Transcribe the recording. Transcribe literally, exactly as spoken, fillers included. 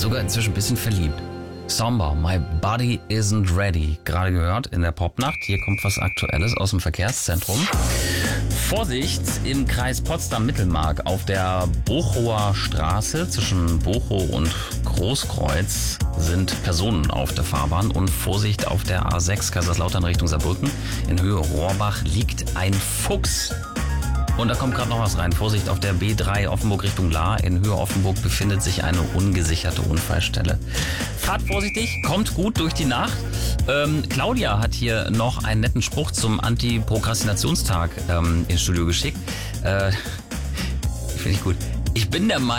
sogar inzwischen ein bisschen verliebt. Somber, My Body Isn't Ready. Gerade gehört in der Popnacht. Hier kommt was Aktuelles aus dem Verkehrszentrum. Vorsicht im Kreis Potsdam-Mittelmark auf der Bochower Straße zwischen Bochow und Großkreuz sind Personen auf der Fahrbahn und Vorsicht auf der A sechs Kaiserslautern Richtung Saarbrücken. In Höhe Rohrbach liegt ein Fuchs. Und da kommt gerade noch was rein. Vorsicht auf der B drei Offenburg Richtung Lahr. In Höhe Offenburg befindet sich eine ungesicherte Unfallstelle. Fahrt vorsichtig, kommt gut durch die Nacht. Ähm, Claudia hat hier noch einen netten Spruch zum Anti-Prokrastinationstag ähm, ins Studio geschickt. Äh, Finde ich gut. Ich bin der Meinung,